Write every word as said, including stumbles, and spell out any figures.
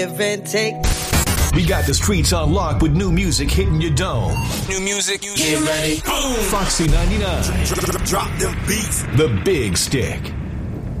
Event take. We got the streets on lock with new music hitting your dome. New music, get ready. Boom. Foxy ninety-nine. Drop them beats. The Big Stick.